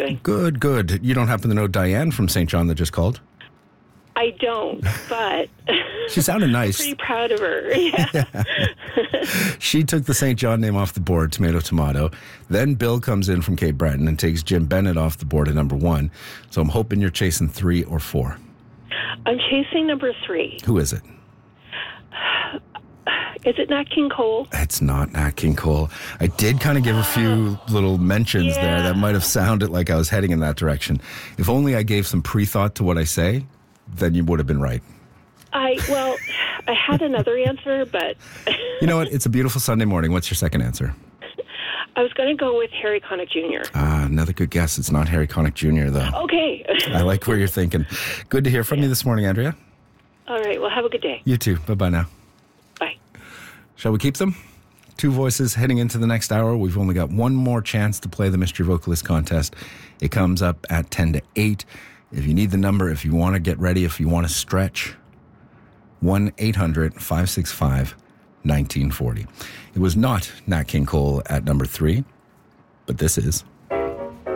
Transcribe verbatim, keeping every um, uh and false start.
doing? Good, good. You don't happen to know Diane from Saint John that just called? I don't, but she sounded nice. I'm pretty proud of her. Yeah. She took the Saint John name off the board, tomato, tomato. Then Bill comes in from Cape Breton and takes Jim Bennett off the board at number one. So I'm hoping you're chasing three or four. I'm chasing number three. Who is it? Is it Nat King Cole? It's not Nat King Cole. I did kind of give a few little mentions Yeah. there that might have sounded like I was heading in that direction. If only I gave some pre-thought to what I say, then you would have been right. I, well, I had another answer, but... You know what? It's a beautiful Sunday morning. What's your second answer? I was going to go with Harry Connick Junior Ah, another good guess. It's not Harry Connick Junior, though. Okay. I like where you're thinking. Good to hear from you this morning, Andrea. All right. Well, have a good day. You too. Bye-bye now. Bye. Shall we keep them? Two voices heading into the next hour. We've only got one more chance to play the Mystery Vocalist contest. It comes up at ten to eight. If you need the number, if you want to get ready, if you want to stretch, one eight hundred five six five one nine four zero. It was not Nat King Cole at number three, but this is...